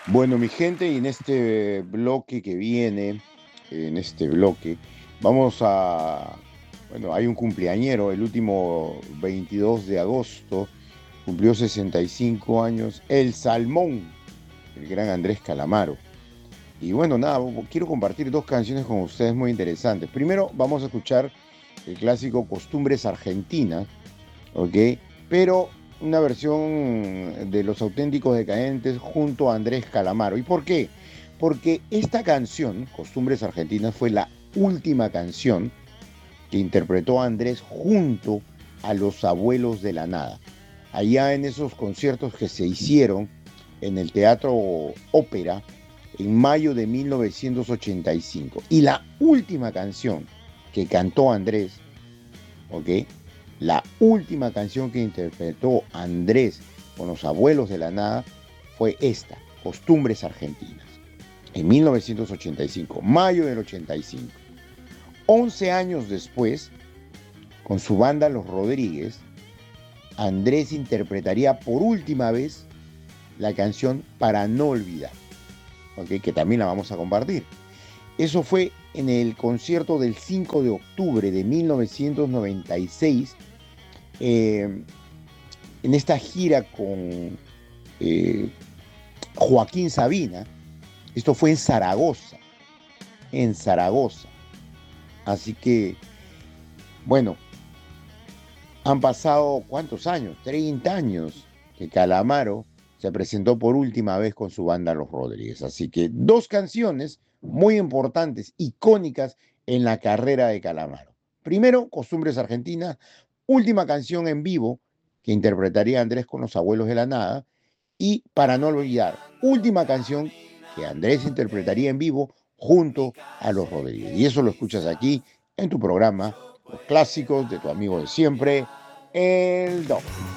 Bueno, mi gente, y en este bloque que viene, en este bloque, vamos a, bueno, hay un cumpleañero, el último 22 de agosto, cumplió 65 años, el Salmón, el gran Andrés Calamaro. Y bueno, nada, quiero compartir dos canciones con ustedes muy interesantes. Primero, vamos a escuchar el clásico Costumbres Argentinas, ¿ok? Pero una versión de Los Auténticos Decadentes junto a Andrés Calamaro. ¿Y por qué? Porque esta canción, Costumbres Argentinas, fue la última canción que interpretó Andrés junto a Los Abuelos de la Nada. Allá en esos conciertos que se hicieron en el Teatro Ópera en mayo de 1985. Y la última canción que cantó Andrés, ¿ok? La última canción que interpretó Andrés con Los Abuelos de la Nada fue esta, Costumbres Argentinas, en 1985, mayo del 85. 11 años después, con su banda Los Rodríguez, Andrés interpretaría por última vez la canción Para no olvidar, ¿okay? Que también la vamos a compartir. Eso fue en el concierto del 5 de octubre de 1996, eh, en esta gira con eh, Joaquín Sabina. Esto fue en Zaragoza, en Zaragoza. Así que, bueno, han pasado ¿cuántos años? 30 años que Calamaro se presentó por última vez con su banda Los Rodríguez. Así que dos canciones muy importantes, icónicas en la carrera de Calamaro. Primero, Costumbres Argentinas, última canción en vivo que interpretaría Andrés con Los Abuelos de la Nada. Y Para no olvidar, última canción que Andrés interpretaría en vivo junto a Los Rodríguez. Y eso lo escuchas aquí en tu programa, Los Clásicos de tu amigo de siempre, el Doc.